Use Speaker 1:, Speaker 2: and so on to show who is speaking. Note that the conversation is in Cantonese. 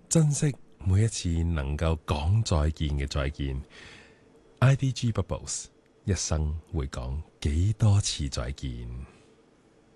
Speaker 1: 珍惜每一次能夠講再見嘅再見。IDG Bubbles 一生會講幾多次再見？